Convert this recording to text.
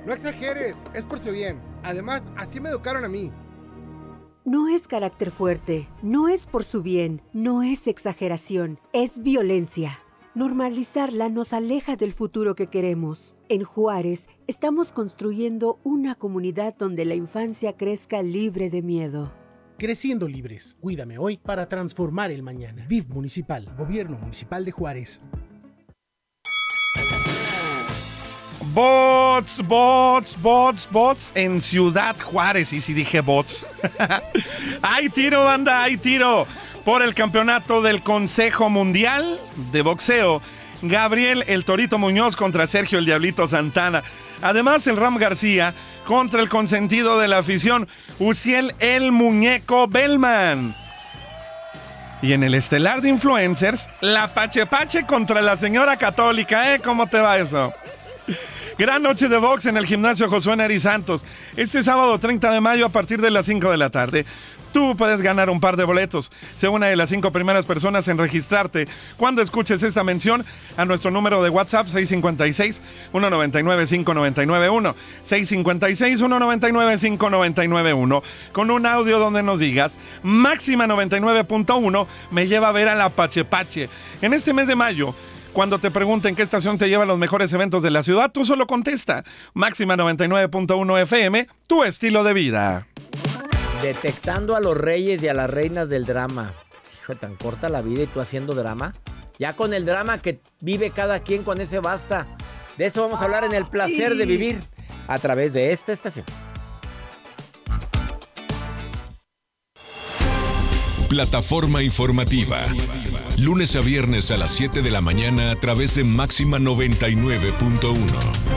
No exageres, es por su bien. Además, así me educaron a mí. No es carácter fuerte, no es por su bien, no es exageración, es violencia. Normalizarla nos aleja del futuro que queremos. En Juárez, estamos construyendo una comunidad donde la infancia crezca libre de miedo. Creciendo libres. Cuídame hoy para transformar el mañana. DIF Municipal, Gobierno Municipal de Juárez. Bots en Ciudad Juárez. Y si dije bots. ¡Hay tiro, banda! ¡Hay tiro! Por el campeonato del Consejo Mundial de Boxeo. Gabriel el Torito Muñoz contra Sergio el Diablito Santana. Además, el Ram García contra el consentido de la afición, Uziel el Muñeco Bellman. Y en el estelar de influencers, la Pache Pache contra la señora católica. ¿Cómo te va eso? Gran noche de box en el gimnasio Josué Neri Santos. Este sábado 30 de mayo a partir de las 5 de la tarde. Tú puedes ganar un par de boletos. Sé una de las 5 primeras personas en registrarte cuando escuches esta mención a nuestro número de WhatsApp 656-199-5991. 656-199-5991. Con un audio donde nos digas, Máxima 99.1 me lleva a ver a la Pache Pache. En este mes de mayo, cuando te pregunten qué estación te lleva a los mejores eventos de la ciudad, tú solo contesta, Máxima 99.1 FM, tu estilo de vida. Detectando a los reyes y a las reinas del drama. Hijo, tan corta la vida y tú haciendo drama. Ya con el drama que vive cada quien, con ese basta. De eso vamos a hablar en El Placer de Vivir, a través de esta estación. Plataforma informativa. Lunes a viernes a las 7 de la mañana a través de Máxima 99.1.